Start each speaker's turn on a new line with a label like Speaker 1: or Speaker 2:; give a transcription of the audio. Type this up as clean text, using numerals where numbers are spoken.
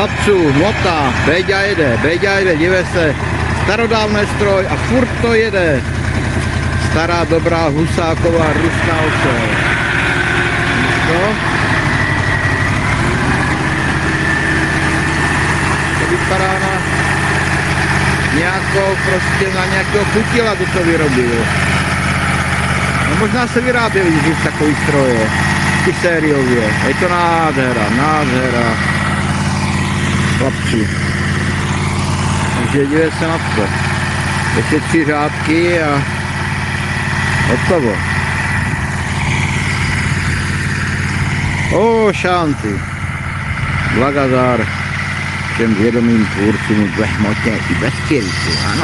Speaker 1: Chlapců, hmota, Béďa jede, dívej se, starodávný stroj a furt to jede. Stará dobrá Husáková rusná ocel. No. To vypadá na nějakého kutila, kdo to vyrobil. No možná se vyráběli dřív takový stroje, ty sériově. Je to nádhera. Chlapci. Takže dívej se na to. Ještě 3 řádky a hotovo. Šanty. Blagadár všem vědomým tvůrcům ve hmotě i ve spiritu, ano.